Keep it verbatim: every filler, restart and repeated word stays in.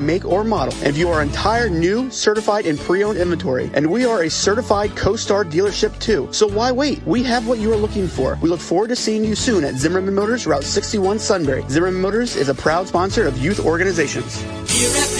make, or model, and view our entire new, certified, and pre-owned inventory. And we are a certified CoStar dealership too. So why wait? We have what you are looking for. We look forward to seeing you soon at Zimmerman Motors, Route sixty-one, Sunbury. Zimmerman Motors is a proud sponsor of youth organizations.